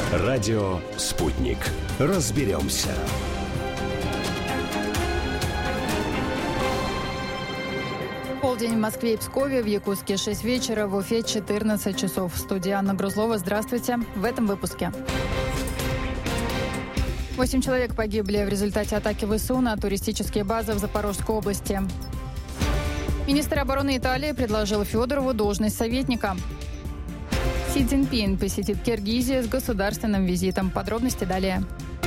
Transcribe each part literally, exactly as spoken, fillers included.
Радио «Спутник». Разберемся. Полдень в Москве и Пскове, в Якутске шесть вечера, в Уфе четырнадцать часов. В студии Анна Грузлова. Здравствуйте. В этом выпуске. Восемь человек погибли в результате атаки ВСУ на туристические базы в Запорожской области. Министр обороны Италии предложил Федорову должность советника. Си Цзиньпин посетит Киргизию с государственным визитом. Подробности далее.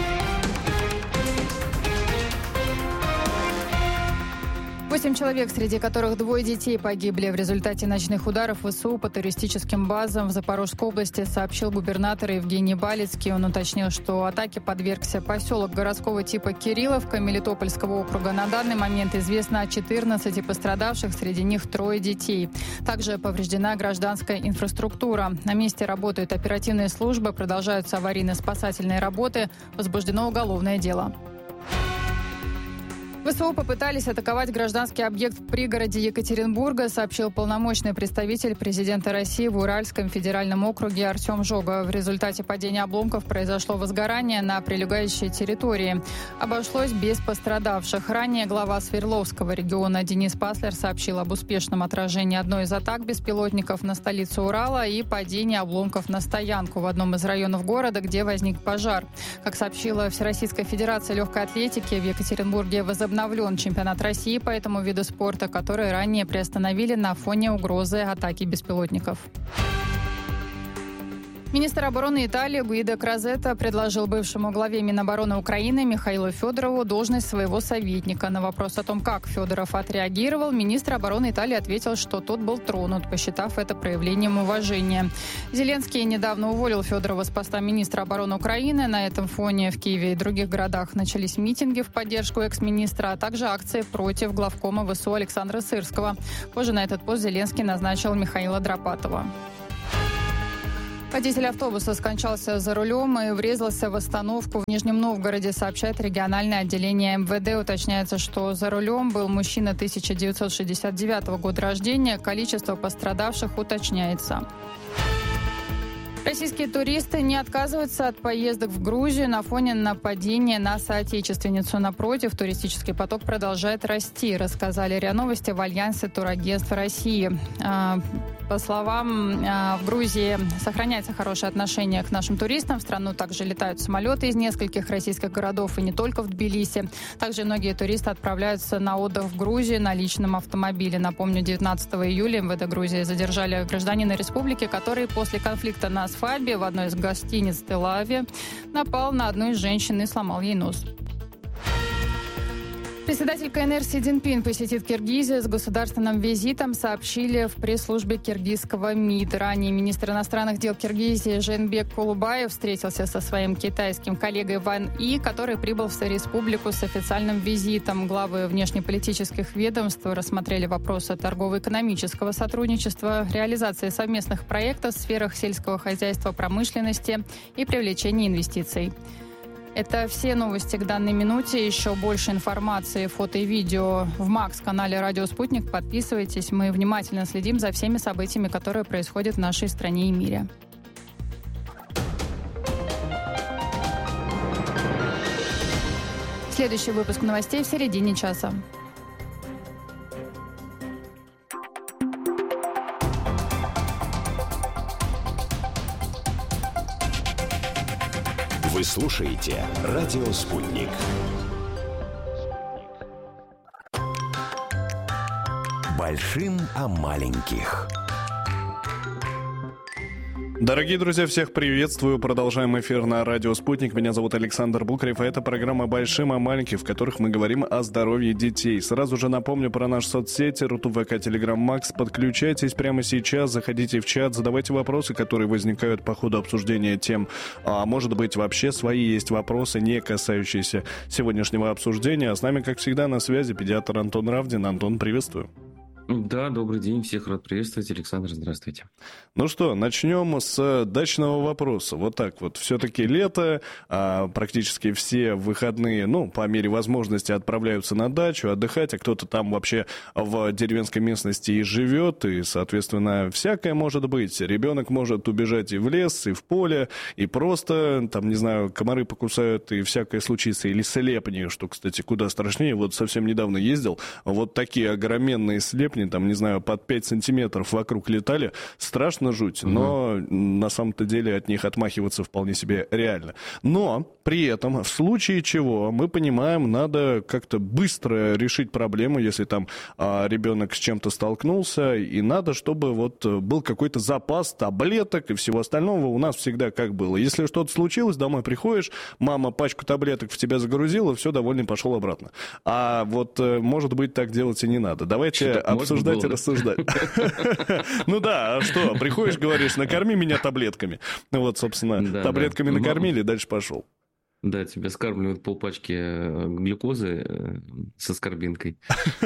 Восемь человек, среди которых двое детей, погибли в результате ночных ударов ВСУ по туристическим базам в Запорожской области, сообщил губернатор Евгений Балицкий. Он уточнил, что атаке подвергся поселок городского типа Кирилловка Мелитопольского округа. На данный момент известно о четырнадцати пострадавших, среди них трое детей. Также повреждена гражданская инфраструктура. На месте работают оперативные службы, продолжаются аварийно-спасательные работы, возбуждено уголовное дело. ВСУ попытались атаковать гражданский объект в пригороде Екатеринбурга, сообщил полномочный представитель президента России в Уральском федеральном округе Артем Жога. В результате падения обломков произошло возгорание на прилегающей территории. Обошлось без пострадавших. Ранее глава Свердловского региона Денис Паслер сообщил об успешном отражении одной из атак беспилотников на столицу Урала и падении обломков на стоянку в одном из районов города, где возник пожар. Как сообщила Всероссийская федерация легкой атлетики, в Екатеринбурге возобновлен Обновлен чемпионат России по этому виду спорта, который ранее приостановили на фоне угрозы атаки беспилотников. Министр обороны Италии Гуидо Крозетто предложил бывшему главе Минобороны Украины Михаилу Федорову должность своего советника. На вопрос о том, как Федоров отреагировал, министр обороны Италии ответил, что тот был тронут, посчитав это проявлением уважения. Зеленский недавно уволил Федорова с поста министра обороны Украины. На этом фоне в Киеве и других городах начались митинги в поддержку экс-министра, а также акции против главкома ВСУ Александра Сырского. Позже на этот пост Зеленский назначил Михаила Драпатова. Водитель автобуса скончался за рулем и врезался в остановку в Нижнем Новгороде, сообщает региональное отделение эм вэ дэ. Уточняется, что за рулем был мужчина тысяча девятьсот шестьдесят девятого года рождения. Количество пострадавших уточняется. Российские туристы не отказываются от поездок в Грузию на фоне нападения на соотечественницу. Напротив, туристический поток продолжает расти, рассказали РИА Новости в Альянсе турагентств России. По словам, в Грузии сохраняется хорошее отношение к нашим туристам. В страну также летают самолеты из нескольких российских городов, и не только в Тбилиси. Также многие туристы отправляются на отдых в Грузию на личном автомобиле. Напомню, девятнадцатого июля эм вэ дэ Грузии задержали гражданина республики, который после конфликта на Асфальбе в одной из гостиниц в Тель-Авиве напал на одну из женщин и сломал ей нос. Председатель ка эн эр Си Цзиньпин посетит Киргизию с государственным визитом, сообщили в пресс-службе киргизского МИД. Ранее министр иностранных дел Киргизии Жээнбек Кулубаев встретился со своим китайским коллегой Ван И, который прибыл в республику с официальным визитом. Главы внешнеполитических ведомств рассмотрели вопросы торгово-экономического сотрудничества, реализации совместных проектов в сферах сельского хозяйства, промышленности и привлечения инвестиций. Это все новости к данной минуте. Еще больше информации, фото и видео в Макс-канале «Радио Спутник». Подписывайтесь. Мы внимательно следим за всеми событиями, которые происходят в нашей стране и мире. Следующий выпуск новостей в середине часа. Вы слушаете «Радио Спутник». Большим о маленьких. Дорогие друзья, всех приветствую. Продолжаем эфир на радио «Спутник». Меня зовут Александр Букарев, и это программа «Большим о маленьких», в которых мы говорим о здоровье детей. Сразу же напомню про наши соцсети, Рутуб, ВК, Телеграм, Макс. Подключайтесь прямо сейчас, заходите в чат, задавайте вопросы, которые возникают по ходу обсуждения тем. А может быть, вообще свои есть вопросы, не касающиеся сегодняшнего обсуждения. А с нами, как всегда, на связи педиатр Антон Равдин. Антон, приветствую. Да, добрый день, всех рад приветствовать. Александр, здравствуйте. Ну что, начнем с дачного вопроса. Вот так вот. Все-таки лето, а практически все выходные, ну, по мере возможности отправляются на дачу отдыхать, а кто-то там вообще в деревенской местности и живет, и, соответственно, всякое может быть. Ребенок может убежать и в лес, и в поле, и просто, там, не знаю, комары покусают, и всякое случится, или слепни, что, кстати, куда страшнее. Вот совсем недавно ездил, вот такие огроменные слепни, там, не знаю, под пять сантиметров вокруг летали. Страшно жуть, но угу. на самом-то деле от них отмахиваться вполне себе реально. Но при этом, в случае чего, мы понимаем, надо как-то быстро решить проблему, если там а, ребенок с чем-то столкнулся, и надо, чтобы вот был какой-то запас таблеток и всего остального. У нас всегда как было. Если что-то случилось, домой приходишь, мама пачку таблеток в тебя загрузила, все, довольный, пошел обратно. А вот, может быть, так делать и не надо. Давайте обсуждать и рассуждать. Ну да, а что, приходишь, говоришь, накорми меня таблетками. Вот, собственно, таблетками накормили, дальше пошел. Да, тебя скармливают полпачки глюкозы со скорбинкой.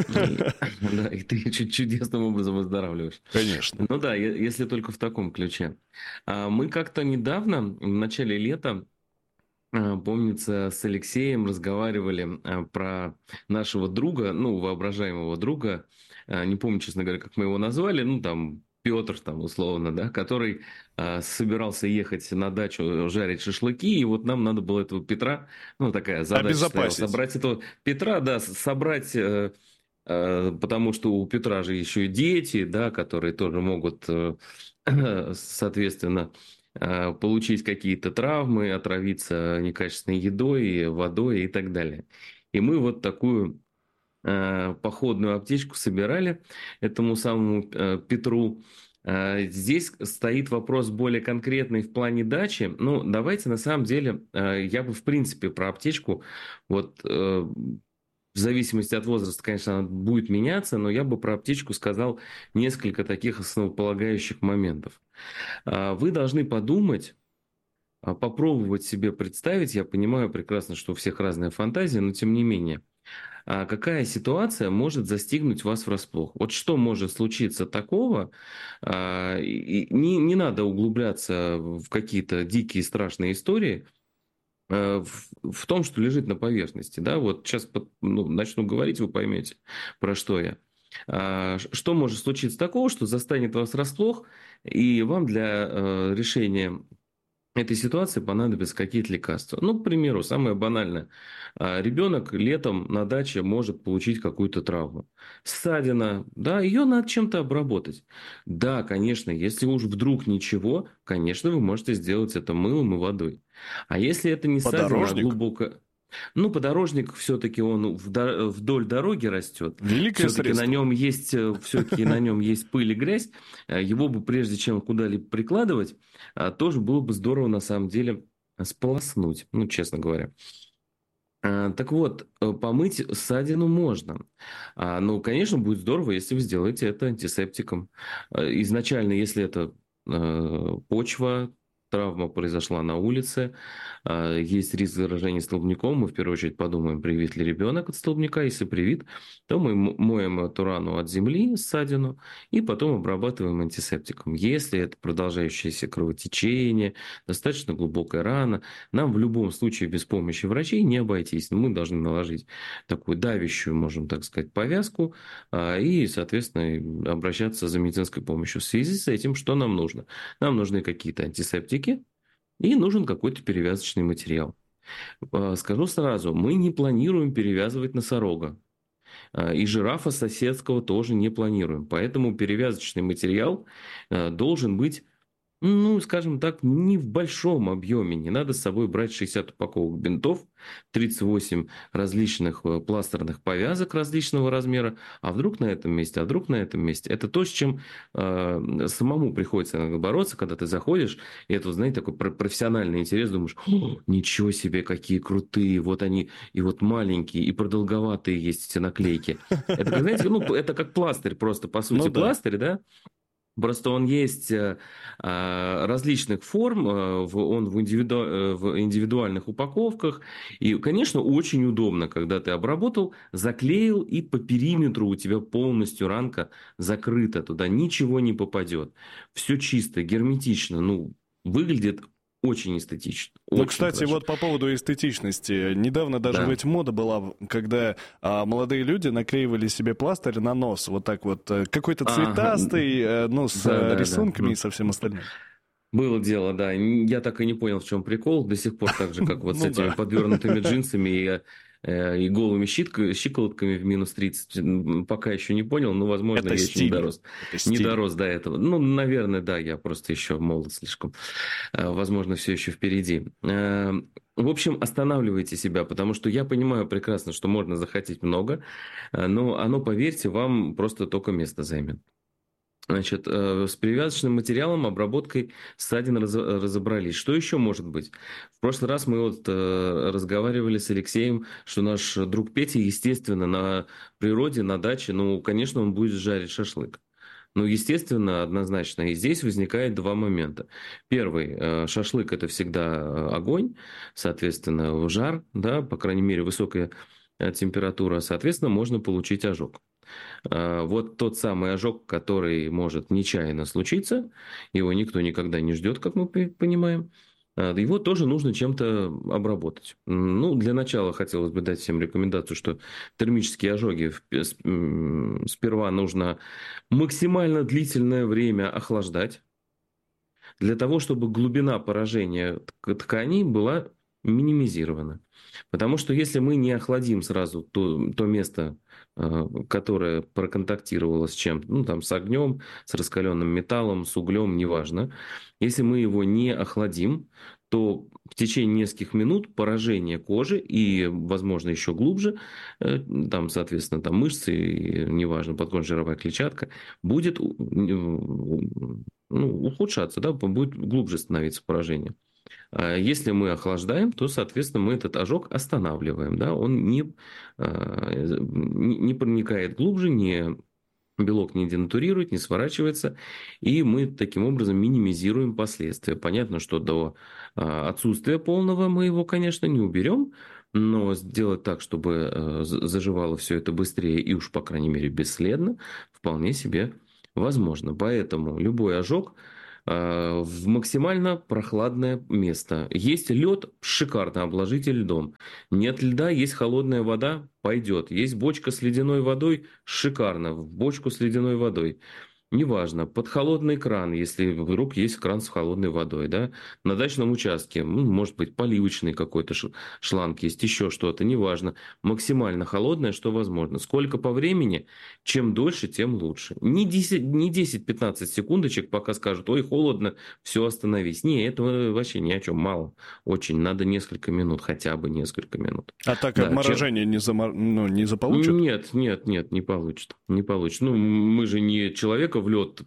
Да, и ты чудесным образом выздоравливаешь. Конечно. Ну да, если только в таком ключе. Мы как-то недавно, в начале лета, помнится, с Алексеем разговаривали про нашего друга, ну, воображаемого друга, не помню, честно говоря, как мы его назвали, ну, там, Петр, там, условно, да, который э, собирался ехать на дачу жарить шашлыки, и вот нам надо было этого Петра, ну, такая задача стояла, собрать этого Петра, да, собрать, э, э, потому что у Петра же еще и дети, да, которые тоже могут, э, соответственно, э, получить какие-то травмы, отравиться некачественной едой, водой и так далее. И мы вот такую походную аптечку собирали этому самому Петру. Здесь стоит вопрос более конкретный в плане дачи. Ну, давайте, на самом деле, я бы, в принципе, про аптечку, вот, в зависимости от возраста, конечно, она будет меняться, но я бы про аптечку сказал несколько таких основополагающих моментов. Вы должны подумать, попробовать себе представить, я понимаю прекрасно, что у всех разная фантазия, но тем не менее, какая ситуация может застигнуть вас врасплох? Вот что может случиться такого? Не, не надо углубляться в какие-то дикие страшные истории, в, в том, что лежит на поверхности. Да? Вот сейчас ну, начну говорить, вы поймете, про что я. Что может случиться такого, что застанет вас врасплох, и вам для решения этой ситуации понадобятся какие-то лекарства. Ну, к примеру, самое банальное. Ребенок летом на даче может получить какую-то травму. Ссадина, да, ее надо чем-то обработать. Да, конечно, если уж вдруг ничего, конечно, вы можете сделать это мылом и водой. А если это не ссадина, а глубоко... Ну, подорожник все-таки он вдоль дороги растет. Великое все-таки средство. на нем есть, все-таки на нем есть пыль и грязь. Его бы прежде чем куда-либо прикладывать, тоже было бы здорово на самом деле сполоснуть, ну, честно говоря. Так вот, помыть ссадину можно. Ну, конечно, будет здорово, если вы сделаете это антисептиком. Изначально, если это почва, травма произошла на улице, есть риск заражения столбняком, мы в первую очередь подумаем, привит ли ребенок от столбняка. Если привит, то мы моем эту рану от земли, ссадину, и потом обрабатываем антисептиком. Если это продолжающееся кровотечение, достаточно глубокая рана, нам в любом случае без помощи врачей не обойтись. Мы должны наложить такую давящую, можем так сказать, повязку и, соответственно, обращаться за медицинской помощью. В связи с этим, что нам нужно? Нам нужны какие-то антисептики, и нужен какой-то перевязочный материал. Скажу сразу, мы не планируем перевязывать носорога. И жирафа соседского тоже не планируем. Поэтому перевязочный материал должен быть, ну, скажем так, не в большом объеме. Не надо с собой брать шестьдесят упаковок бинтов, тридцать восемь различных пластерных повязок различного размера. А вдруг на этом месте, а вдруг на этом месте. Это то, с чем э, самому приходится иногда бороться, когда ты заходишь, и это, знаете, такой профессиональный интерес, думаешь, ничего себе, какие крутые, вот они, и вот маленькие, и продолговатые есть эти наклейки. Это, знаете, ну, это как пластырь просто, по сути, ну, да. пластырь, да? Просто он есть э, а, различных форм, э, в- он в, индивиду- э, в индивидуальных упаковках. И, конечно, очень удобно, когда ты обработал, заклеил, и по периметру у тебя полностью ранка закрыта, туда ничего не попадет. Все чисто, герметично, ну, выглядит очень эстетично, Ну, очень кстати, хорошо. вот по поводу эстетичности. Недавно даже Да. ведь мода была, когда а, молодые люди наклеивали себе пластырь на нос. Вот так вот. э, Какой-то Ага, цветастый, э, ну, с да, э, да, да. рисунками и со всем остальным. Было дело, да. Я так и не понял, в чем прикол. До сих пор так же, как вот с Ну этими да. подвернутыми джинсами и, э, и голыми щитка- щиколотками в минус тридцать. М, Пока еще не понял, но, возможно, Это я еще не стиль. дорос. Это Не стиль. дорос до этого. Ну, наверное, да, я просто еще молод слишком. Э, Возможно, все еще впереди. Э, В общем, останавливайте себя, потому что я понимаю прекрасно, что можно захотеть много, э, но оно, поверьте, вам просто только место займет. Значит, э, с привязочным материалом, обработкой ссадин раз- разобрались. Что еще может быть? В прошлый раз мы вот э, разговаривали с Алексеем, что наш друг Петя, естественно, на природе, на даче, ну, конечно, он будет жарить шашлык. Ну, естественно, однозначно. И здесь возникает два момента. Первый, э, шашлык – это всегда э, огонь, соответственно, жар, да, по крайней мере, высокая э, температура, соответственно, можно получить ожог. А, Вот тот самый ожог, который может нечаянно случиться, его никто никогда не ждет, как мы пи- понимаем, а, его тоже нужно чем-то обработать. М, Ну, для начала хотелось бы дать всем рекомендацию, что термические ожоги в- с- м, сперва нужно максимально длительное время охлаждать, для того, чтобы глубина поражения тк- тканей была минимизирована. Потому что если мы не охладим сразу то, то место, э, которое проконтактировало с чем-то, ну там с огнем, с раскаленным металлом, с углем, неважно, если мы его не охладим, то в течение нескольких минут поражение кожи и, возможно, еще глубже, э, там, соответственно, там мышцы, и, неважно, подкожно-жировая клетчатка, будет у- у- ну, ухудшаться, да, будет глубже становиться поражение. А Если мы охлаждаем, то, соответственно, мы этот ожог останавливаем, да, он не, а, не не проникает глубже, не белок не денатурирует, не сворачивается, и мы таким образом минимизируем последствия. Понятно, что до а, отсутствия полного мы его, конечно, не уберем, но сделать так, чтобы э, з- заживало все это быстрее и уж, по крайней мере, бесследно, вполне себе возможно. Поэтому любой ожог а, в максимально прохладное место. Есть лед, шикарно, обложите льдом. Нет льда, есть холодная вода, пойдет. Есть бочка с ледяной водой, шикарно, в бочку с ледяной водой. Неважно, под холодный кран, если вдруг есть кран с холодной водой, да, на дачном участке, ну, может быть, поливочный какой-то ш- шланг есть, еще что-то, неважно, максимально холодное, что возможно. Сколько по времени, чем дольше, тем лучше. Не десять, не десять-пятнадцать секундочек, пока скажут, ой, холодно, все, остановись. Не, этого вообще ни о чем, мало. Очень, надо несколько минут, хотя бы несколько минут. А так Да, чем, обморожение не, замор... ну, не заполучит? нет, нет, нет, не получит. Не получит. Ну, мы же не человека в лед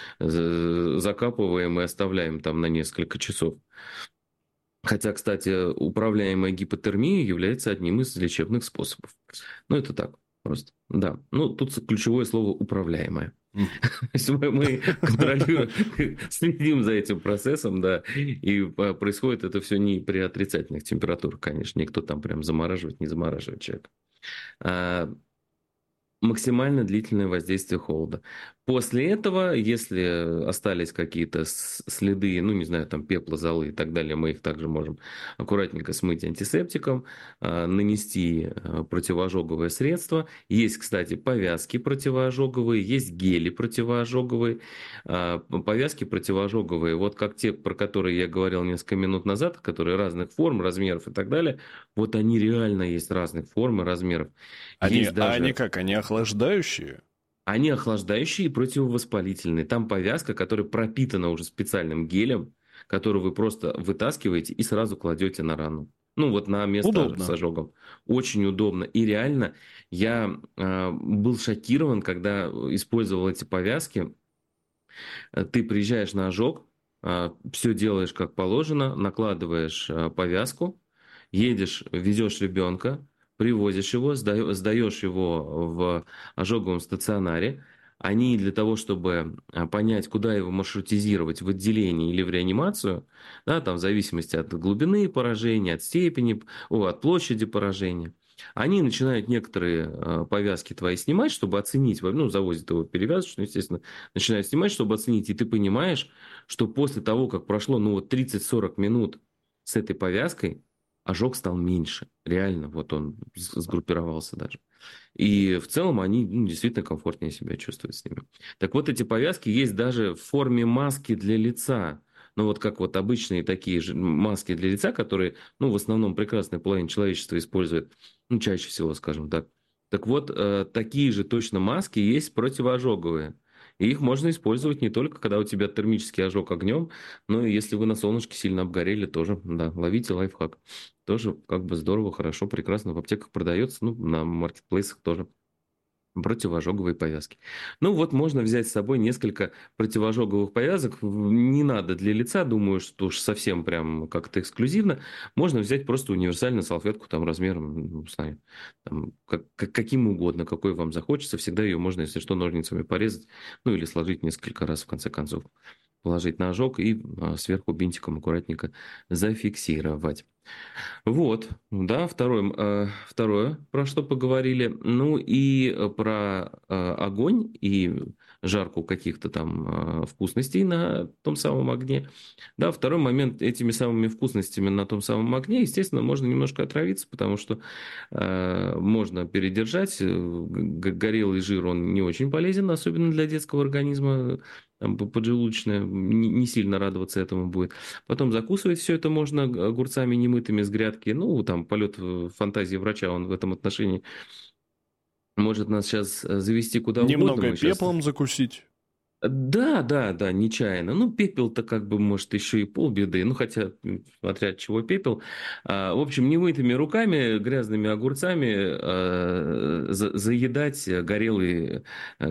закапываем и оставляем там на несколько часов. Хотя, кстати, управляемая гипотермия является одним из лечебных способов. Ну, это так просто. Да. Ну, тут ключевое слово «управляемое». Мгм. То есть мы, мы контролируем, следим за этим процессом, да, и а, происходит это все не при отрицательных температурах, конечно, никто там прям замораживает, не замораживает человека. А, Максимально длительное воздействие холода. После этого, если остались какие-то с- следы, ну, не знаю, там пепла, золы и так далее, мы их также можем аккуратненько смыть антисептиком, а, нанести а, противоожоговое средство. Есть, кстати, повязки противоожоговые, есть гели противоожоговые. А, Повязки противоожоговые, вот как те, про которые я говорил несколько минут назад, которые разных форм, размеров и так далее, вот они реально есть разных форм и размеров. Они, Есть а они даже... как? Они охлаждающие? Они охлаждающие и противовоспалительные. Там повязка, которая пропитана уже специальным гелем, который вы просто вытаскиваете и сразу кладете на рану. Ну, вот на место с Удобно. ожогом. Очень удобно. И реально, я э, был шокирован, когда использовал эти повязки. Э, Ты приезжаешь на ожог, все делаешь как положено, накладываешь э, повязку, едешь, везешь ребенка, привозишь его, сда- сдаешь его в ожоговом стационаре. они для того, чтобы понять, куда его маршрутизировать, в отделение или в реанимацию, да, там в зависимости от глубины поражения, от степени, о, от площади поражения, они начинают некоторые э, повязки твои снимать, чтобы оценить, ну, завозят его перевязочную, естественно, начинают снимать, чтобы оценить, и ты понимаешь, что после того, как прошло, ну, вот тридцать-сорок минут с этой повязкой, ожог стал меньше, реально, вот он сгруппировался даже. И в целом они, ну, действительно комфортнее себя чувствуют с ними. Так вот, эти повязки есть даже в форме маски для лица. Ну, вот как вот обычные такие же маски для лица, которые, ну, в основном прекрасная половина человечества использует, ну, чаще всего, скажем так. Так вот, э, такие же точно маски есть противоожоговые. И их можно использовать не только, когда у тебя термический ожог огнем, но и если вы на солнышке сильно обгорели, тоже, да, ловите лайфхак. Тоже как бы здорово, хорошо, прекрасно. В аптеках продается, ну, на маркетплейсах тоже. Противоожоговые повязки. Ну вот можно взять с собой несколько противоожоговых повязок. Не надо для лица, думаю, что уж совсем прям как-то эксклюзивно. Можно взять просто универсальную салфетку там размером, ну, не знаю, там, как, как, каким угодно, какой вам захочется. Всегда ее можно, если что, ножницами порезать. Ну или сложить несколько раз в конце концов. Положить на ожог и а, сверху бинтиком аккуратненько зафиксировать. Вот, да, второе, э, второе, про что поговорили. Ну и про э, огонь и жарку каких-то там э, вкусностей на том самом огне. Да, второй момент, этими самыми вкусностями на том самом огне, естественно, можно немножко отравиться, потому что э, можно передержать. Г- Горелый жир, он не очень полезен, особенно для детского организма. Там поджелудочная, не, не сильно радоваться этому будет. Потом закусывать все это можно огурцами немытыми с грядки. Ну, там полет фантазии врача, он в этом отношении может нас сейчас завести куда угодно. Немного Мы сейчас... пеплом закусить. Да, да, да, нечаянно. Ну, пепел-то как бы, может, еще и полбеды. Ну, хотя, смотря от чего пепел. А, в общем, немытыми руками, грязными огурцами а, за, заедать горелый,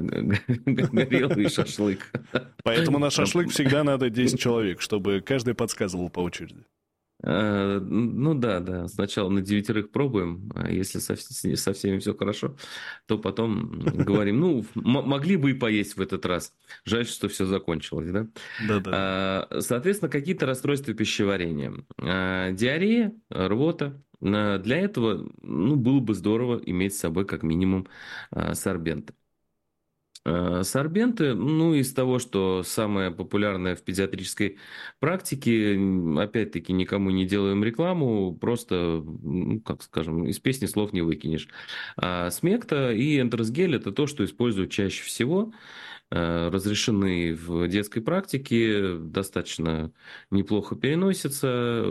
горелый шашлык. Поэтому на шашлык всегда надо десять человек, чтобы каждый подсказывал по очереди. А, ну да, да. Сначала на девятерых пробуем, а если со, со всеми все хорошо, то потом говорим, ну, м- могли бы и поесть в этот раз. Жаль, что все закончилось, да? Да-да. А, соответственно, какие-то расстройства пищеварения. А, диарея, рвота. А, для этого, ну, было бы здорово иметь с собой как минимум а, сорбенты. Сорбенты, ну, из того, что самое популярное в педиатрической практике, опять-таки, никому не делаем рекламу, просто, ну, как скажем, из песни слов не выкинешь. А смекта и энтеросгель – это то, что используют чаще всего, разрешены в детской практике, достаточно неплохо переносятся.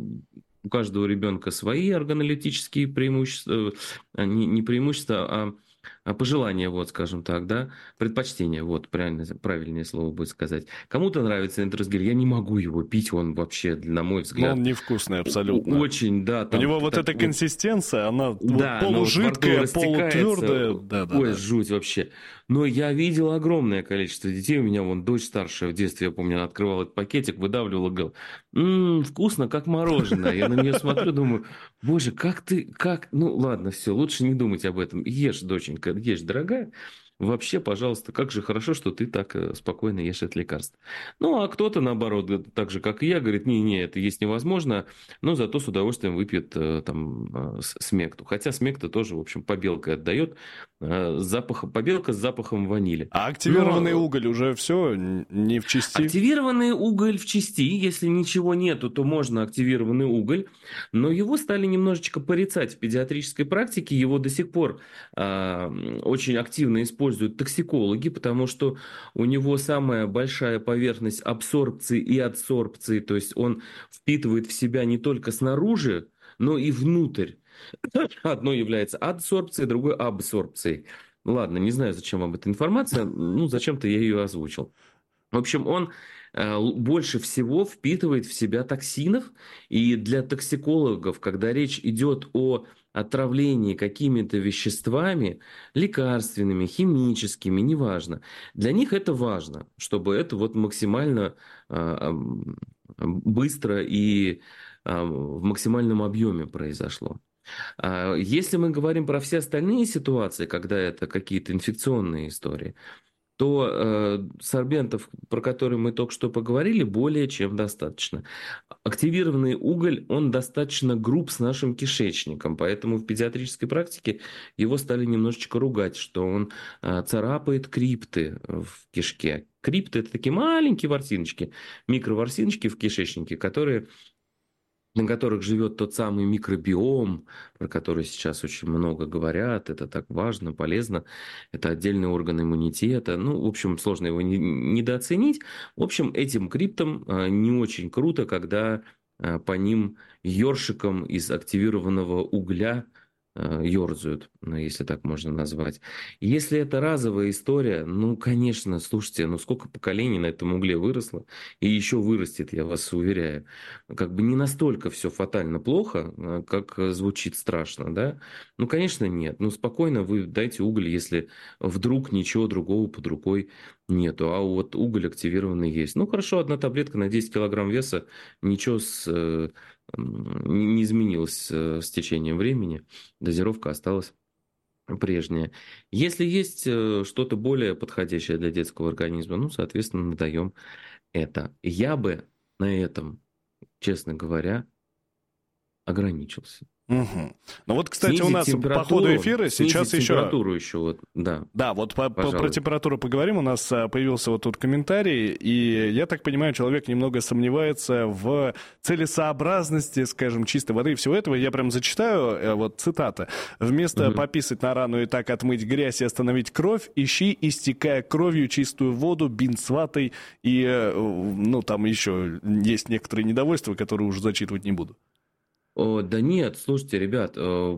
У каждого ребенка свои органолептические преимущества, не, не преимущества, а пожелания, вот, скажем так, да, предпочтения, вот, правильно, правильнее слово будет сказать. Кому-то нравится энтеросгель, я не могу его пить, он вообще, на мой взгляд... Но он невкусный абсолютно. Очень, да. Там, У него вот эта вот... консистенция, она да, вот полужидкая, вот полутвердая. Да, да, Ой, да. жуть вообще. Но я видел огромное количество детей, у меня вон дочь старшая в детстве, я помню, она открывала этот пакетик, выдавливала, говорила, м-м, вкусно, как мороженое. Я на нее смотрю, думаю, боже, как ты, как... Ну, ладно, все, лучше не думать об этом. Ешь, доченька, ешь, дорогая. Вообще, пожалуйста, как же хорошо, что ты так спокойно ешь это лекарство. Ну, а кто-то, наоборот, так же, как и я, говорит, не-не, это есть невозможно, но зато с удовольствием выпьет там смекту. Хотя смекта тоже, в общем, побелкой отдает. Запах, побелка с запахом ванили. А активированный но... уголь уже все не в части? Активированный уголь в части. Если ничего нету, то можно активированный уголь. Но его стали немножечко порицать в педиатрической практике. Его до сих пор э, очень активно используют используют токсикологи, потому что у него самая большая поверхность абсорбции и адсорбции, то есть он впитывает в себя не только снаружи, но и внутрь. Одно является адсорбцией, другое абсорбцией. Ладно, не знаю, зачем вам эта информация, ну, зачем-то я ее озвучил. В общем, он больше всего впитывает в себя токсинов, и для токсикологов, когда речь идет о отравлении какими-то веществами, лекарственными, химическими, неважно, для них это важно, чтобы это вот максимально э, быстро и э, в максимальном объеме произошло. Если мы говорим про все остальные ситуации, когда это какие-то инфекционные истории, то э, сорбентов, про которые мы только что поговорили, более чем достаточно. Активированный уголь, он достаточно груб с нашим кишечником, поэтому в педиатрической практике его стали немножечко ругать, что он э, царапает крипты в кишке. Крипты – это такие маленькие ворсиночки, микроворсиночки в кишечнике, которые... на которых живет тот самый микробиом, про который сейчас очень много говорят, это так важно, полезно, это отдельный орган иммунитета, ну, в общем, сложно его не, недооценить. В общем, этим криптам не очень круто, когда по ним ёршиком из активированного угля ёрзают, если так можно назвать. Если это разовая история, ну, конечно, слушайте, ну сколько поколений на этом угле выросло, и еще вырастет, я вас уверяю. Как бы не настолько все фатально плохо, как звучит страшно, да? Ну, конечно, нет. Ну, спокойно вы дайте уголь, если вдруг ничего другого под рукой нету, а вот уголь активированный есть. Ну, хорошо, одна таблетка на десять килограмм веса, ничего с... не изменилось с течением времени, дозировка осталась прежняя. Если есть что-то более подходящее для детского организма, ну, соответственно, надаем это. Я бы на этом, честно говоря, ограничился. Угу. Ну вот, кстати, снизить у нас по ходу эфира сейчас еще... температуру еще, вот, да. Да, вот по, по, про температуру поговорим. У нас появился вот тут комментарий, и я так понимаю, человек немного сомневается в целесообразности, скажем, чистой воды и всего этого. Я прям зачитаю, вот цитата. «Вместо угу. пописать на рану и так отмыть грязь и остановить кровь, ищи, истекая кровью, чистую воду, бинт с ватой». И, ну, там еще есть некоторые недовольства, которые уже зачитывать не буду. О, да нет, слушайте, ребят,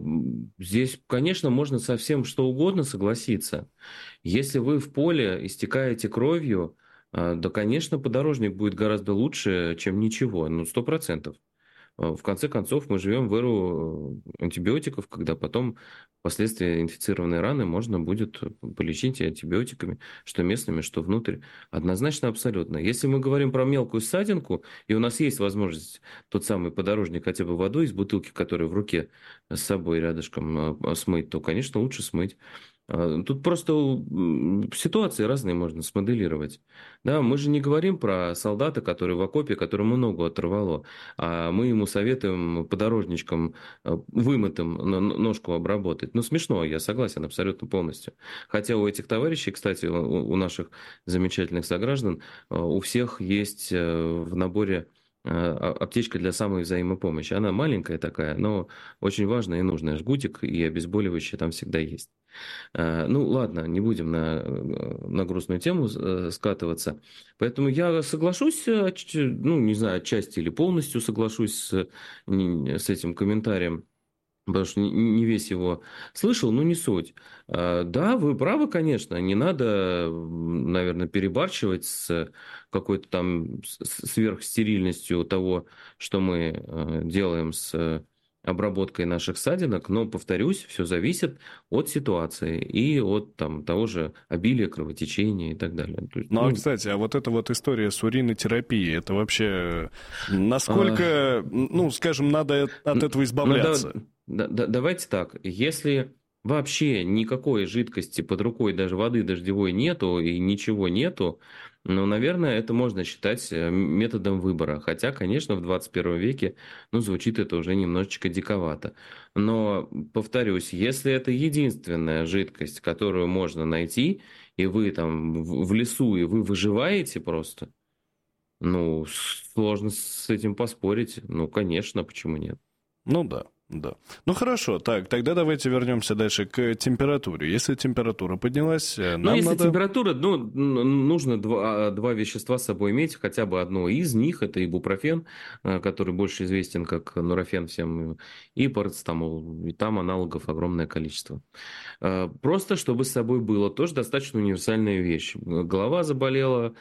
здесь, конечно, можно со всем что угодно согласиться. Если вы в поле истекаете кровью, да, конечно, подорожник будет гораздо лучше, чем ничего, ну, сто процентов. В конце концов, мы живем в эру антибиотиков, когда потом последствия инфицированной раны можно будет полечить антибиотиками, что местными, что внутрь. Однозначно, абсолютно. Если мы говорим про мелкую ссадинку, и у нас есть возможность тот самый подорожник хотя бы водой из бутылки, которая в руке с собой рядышком смыть, то, конечно, лучше смыть. Тут просто ситуации разные можно смоделировать. Да, мы же не говорим про солдата, который в окопе, которому ногу оторвало, а мы ему советуем подорожничком вымытым ножку обработать. Ну, смешно, я согласен абсолютно полностью. Хотя у этих товарищей, кстати, у наших замечательных сограждан, у всех есть в наборе аптечка для самой взаимопомощи. Она маленькая такая, но очень важная и нужная. Жгутик и обезболивающее там всегда есть. Ну, ладно, не будем на, на грустную тему скатываться. Поэтому я соглашусь, ну, не знаю, отчасти или полностью соглашусь с, с этим комментарием. Потому что не весь его слышал, но не суть. Да, вы правы, конечно, не надо, наверное, перебарщивать с какой-то там сверхстерильностью того, что мы делаем с обработкой наших ссадинок, но, повторюсь, все зависит от ситуации и от там, того же обилия кровотечения и так далее. То есть, ну, ну, а, кстати, а вот эта вот история с уринотерапией, это вообще насколько, а... ну, скажем, надо от этого избавляться? Ну, да, да, давайте так, если вообще никакой жидкости под рукой, даже воды дождевой нету и ничего нету, ну, наверное, это можно считать методом выбора. Хотя, конечно, в двадцать первом веке, ну, звучит это уже немножечко диковато. Но, повторюсь, если это единственная жидкость, которую можно найти, и вы там в лесу, и вы выживаете просто, ну, сложно с этим поспорить. Ну, конечно, почему нет? Ну, да. Да. Ну хорошо, так, тогда давайте вернемся дальше к температуре. Если температура поднялась, нам ну, если надо... температура, ну, нужно два, два вещества с собой иметь, хотя бы одно из них, это ибупрофен, который больше известен как нурофен всем, и парацетамол, и там аналогов огромное количество. Просто чтобы с собой было, тоже достаточно универсальная вещь. Голова заболела,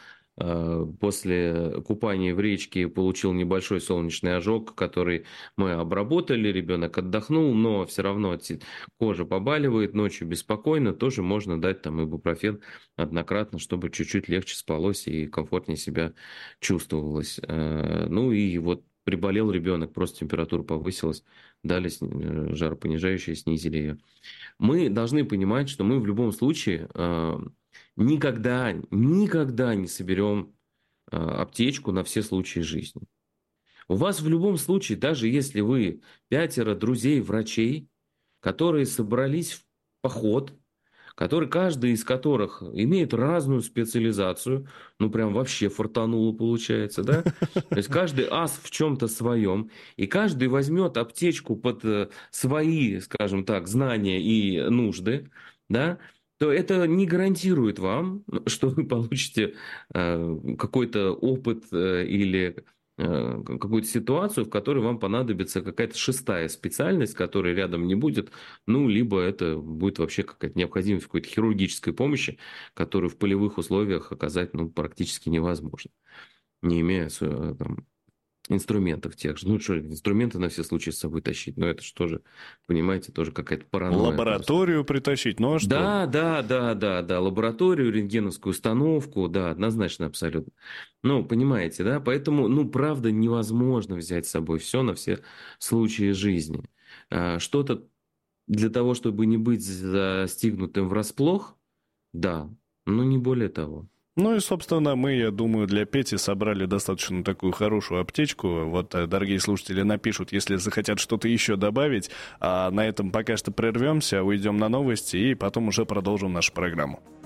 после купания в речке получил небольшой солнечный ожог, который мы обработали, ребенок отдохнул, но все равно кожа побаливает, ночью беспокойно, тоже можно дать там ибупрофен однократно, чтобы чуть-чуть легче спалось и комфортнее себя чувствовалось. Ну и вот приболел ребенок, просто температура повысилась, дали жаропонижающее, снизили ее. Мы должны понимать, что мы в любом случае никогда, никогда не соберем э, аптечку на все случаи жизни. У вас в любом случае, даже если вы пятеро друзей-врачей, которые собрались в поход, который, каждый из которых имеет разную специализацию, ну прям вообще фартануло получается, да? То есть каждый ас в чем-то своем, и каждый возьмет аптечку под свои, скажем так, знания и нужды, да, то это не гарантирует вам, что вы получите э, какой-то опыт э, или э, какую-то ситуацию, в которой вам понадобится какая-то шестая специальность, которой рядом не будет, ну, либо это будет вообще какая-то необходимость какой-то хирургической помощи, которую в полевых условиях оказать, ну, практически невозможно, не имея э, там, инструментов тех же. Ну, что, инструменты на все случаи с собой тащить, ну, это что же, понимаете, тоже какая-то паранойя. Лабораторию просто притащить, ну, а что? Да, да, да, да, да, лабораторию, рентгеновскую установку, да, однозначно, абсолютно. Ну, понимаете, да, поэтому, ну, правда, невозможно взять с собой все на все случаи жизни. А, что-то для того, чтобы не быть застигнутым врасплох, да, но не более того. Ну и, собственно, мы, я думаю, для Пети собрали достаточно такую хорошую аптечку. Вот, дорогие слушатели, напишут, если захотят что-то еще добавить. А на этом пока что прервемся, уйдем на новости и потом уже продолжим нашу программу.